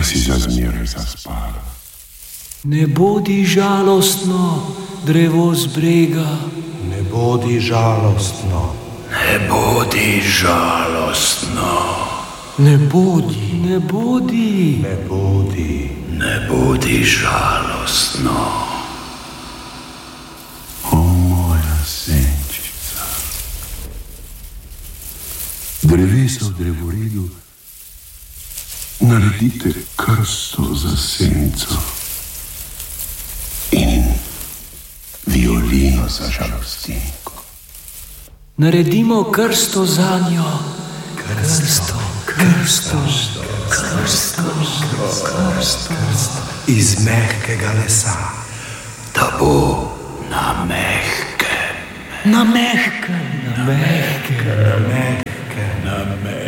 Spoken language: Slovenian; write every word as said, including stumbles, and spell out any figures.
si za zmeraj zaspala. Ne bodi žalostno, drevo z brega. Ne bodi žalostno. Ne bodi žalostno. Ne bodi, ne bodi. Ne bodi. Ne bodi žalostno. O, moja senčica. Drevesa v drevoredu, naredite krsto za senco in violino za žalostinko. Naredimo krsto za njo. Krsto, krsto, krsto, krsto. Iz mehkega lesa. Da bo na mehkem. Na mehkem, na mehkem, Na mehkem. Na mehkem.